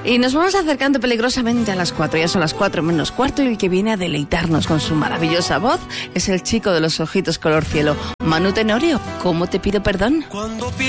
Y nos vamos acercando peligrosamente a las 4. Ya son las 4 menos cuarto y el que viene a deleitarnos con su maravillosa voz es el chico de los ojitos color cielo, Manu Tenorio. ¿Cómo te pido perdón?